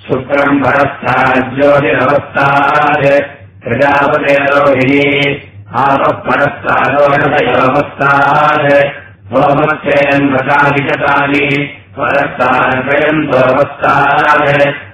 शुक्रम् परस्ताज्योतिरवस्तात् प्रजापतेरोहिणी आपः परस्तादोषयोवस्तात् सोमस्येन्वतानि परस्ताद्वयन्तोऽवस्तात्